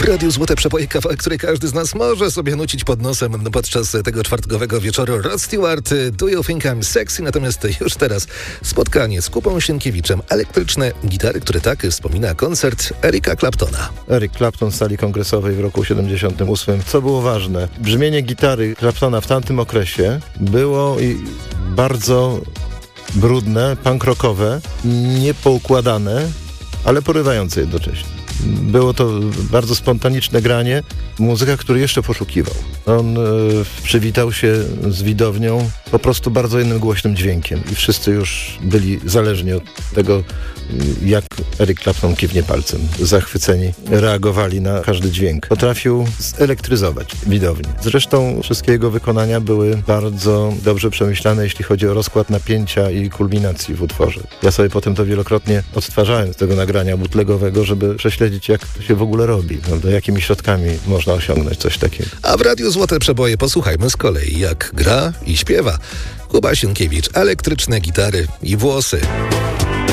W Radiu Złote Przeboje kawałek, który każdy z nas może sobie nucić pod nosem podczas tego czwartkowego wieczoru. Rod Stewart, Do You Think I'm Sexy? Natomiast już teraz spotkanie z Kubą Sienkiewiczem. Elektryczne gitary, które tak wspomina koncert Erika Claptona. Eric Clapton w sali kongresowej w roku 78. Co było ważne? Brzmienie gitary Claptona w tamtym okresie było bardzo brudne, punk rockowe, niepoukładane, ale porywające jednocześnie. Było to bardzo spontaniczne granie, muzyka, który jeszcze poszukiwał. On przywitał się z widownią po prostu bardzo jednym głośnym dźwiękiem i wszyscy już byli zależni od tego, jak Eric Clapton kiwnie palcem. Zachwyceni reagowali na każdy dźwięk. Potrafił zelektryzować widownię. Zresztą wszystkie jego wykonania były bardzo dobrze przemyślane, jeśli chodzi o rozkład napięcia i kulminacji w utworze. Ja sobie potem to wielokrotnie odtwarzałem z tego nagrania bootlegowego, żeby prześledzić, jak to się w ogóle robi, no, jakimi środkami można osiągnąć coś takiego. A w Radiu Złote Przeboje posłuchajmy z kolei, jak gra i śpiewa Kuba Sienkiewicz. Elektryczne gitary i włosy.